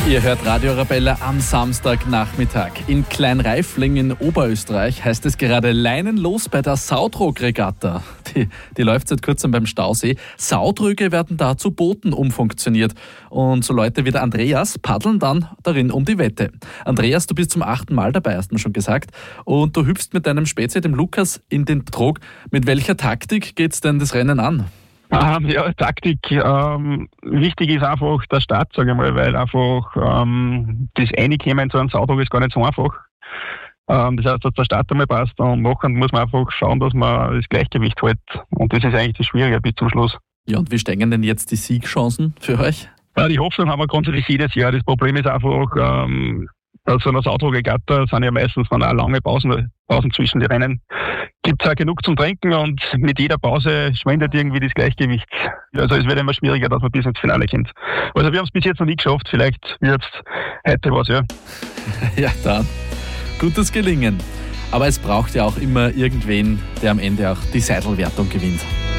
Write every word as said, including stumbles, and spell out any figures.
Ihr hört Radio Arabella am Samstagnachmittag. In Kleinreifling in Oberösterreich heißt es gerade Leinen los bei der Sautrog-Regatta. Die, die läuft seit kurzem beim Stausee. Sautröge werden da zu Booten umfunktioniert. Und so Leute wie der Andreas paddeln dann darin um die Wette. Andreas, du bist zum achten Mal dabei, hast du mir schon gesagt. Und du hüpfst mit deinem Spezi, dem Lukas, in den Trog. Mit welcher Taktik geht's denn das Rennen an? Ähm, ja, Taktik. Ähm, wichtig ist einfach der Start, sage ich mal, weil einfach ähm, das Einkommen in so einem Sautrog ist gar nicht so einfach. Ähm, das heißt, dass der Start einmal passt und nachher muss man einfach schauen, dass man das Gleichgewicht hält. Und das ist eigentlich das Schwierige bis zum Schluss. Ja, und wie steigen denn jetzt die Siegchancen für euch? Ja, die Hoffnung haben wir grundsätzlich jedes Jahr. Das Problem ist einfach, ähm, bei so einer Sautrog-Regatta sind ja meistens dann auch lange Pausen, Pausen zwischen den Rennen. Gibt es auch genug zum Trinken und mit jeder Pause schwindet irgendwie das Gleichgewicht. Also es wird immer schwieriger, dass man bis ins Finale kommt. Also wir haben es bis jetzt noch nie geschafft, vielleicht wird es heute was, ja. Ja, dann. Gutes Gelingen. Aber es braucht ja auch immer irgendwen, der am Ende auch die Seidelwertung gewinnt.